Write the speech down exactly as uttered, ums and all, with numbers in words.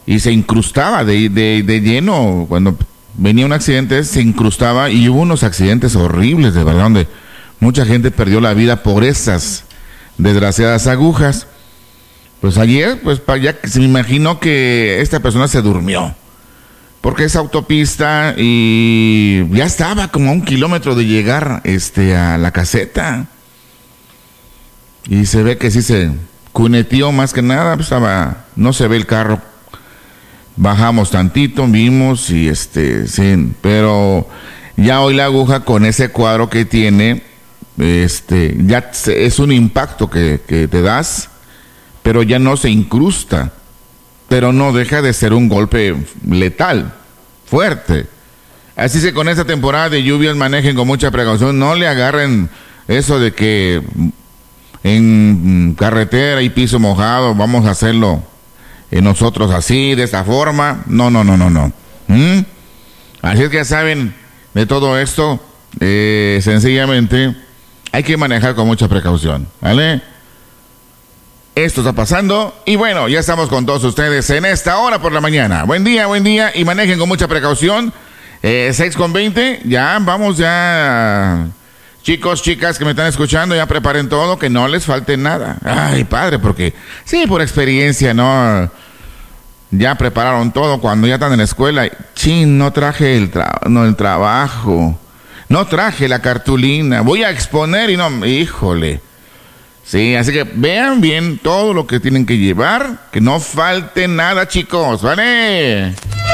y se incrustaba de, de, de lleno. Cuando venía un accidente se incrustaba, y hubo unos accidentes horribles, de verdad, donde mucha gente perdió la vida por esas desgraciadas agujas. Pues ayer, pues ya se me imaginó que esta persona se durmió, porque es autopista y ya estaba como a un kilómetro de llegar este, a la caseta. Y se ve que sí se cuneteó más que nada, pues estaba, no se ve el carro. Bajamos tantito, vimos y este, sí, pero ya hoy la aguja con ese cuadro que tiene, este, ya es un impacto que, que te das, pero ya no se incrusta, pero no deja de ser un golpe letal, fuerte. Así que con esta temporada de lluvias manejen con mucha precaución, no le agarren eso de que en carretera y piso mojado vamos a hacerlo eh, nosotros así, de esta forma. No, no, no, no, no. ¿Mm? Así es que ya saben de todo esto, eh, sencillamente hay que manejar con mucha precaución, ¿vale? Esto está pasando y bueno, ya estamos con todos ustedes en esta hora por la mañana. Buen día, buen día y manejen con mucha precaución. Eh, seis con veinte, ya vamos ya. Chicos, chicas que me están escuchando, ya preparen todo, que no les falte nada. Ay, padre, porque sí, por experiencia, ¿no? Ya prepararon todo cuando ya están en la escuela. Chin, no traje el, tra- no, el trabajo. No traje la cartulina. Voy a exponer y no, híjole. Sí, así que vean bien todo lo que tienen que llevar, que no falte nada, chicos, ¿vale?